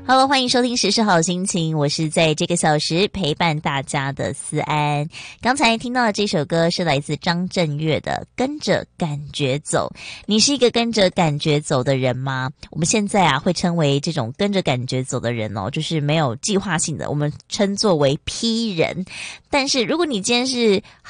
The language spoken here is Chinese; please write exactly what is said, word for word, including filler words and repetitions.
Hello， 欢迎收听时事好心情，我是在这个小时陪伴大家的思安。刚才听到的这首歌是来自张震岳的《跟着感觉走》。你是一个跟着感觉走的人吗？我们现在啊会称为这种跟着感觉走的人哦，就是没有计划性的，我们称作为 P 人。但是如果你今天是